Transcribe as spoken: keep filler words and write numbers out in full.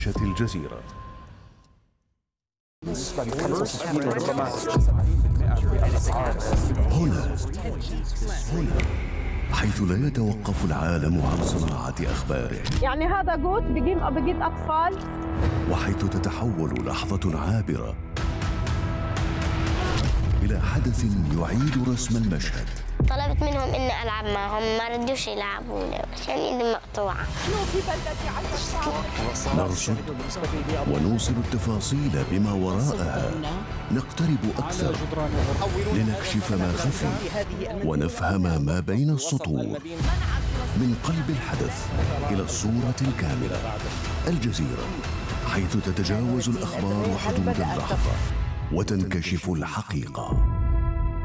شاشة الجزيرة. هنا هنا حيث لا يتوقف العالم عن صناعة أخباره، يعني هذا جوت بجيب بجيب أطفال، وحيث تتحول لحظة عابرة إلى حدث يعيد رسم المشهد. طلبت منهم إني ألعب معهم، ما ردوش يلعبوني عشان إيدي مقطوعة. نرصد ونوصل التفاصيل بما وراءها، نقترب أكثر لنكشف ما خفي ونفهم ما بين السطور. من قلب الحدث إلى الصورة الكاملة، الجزيرة، حيث تتجاوز الأخبار حدود اللحظة وتنكشف الحقيقة.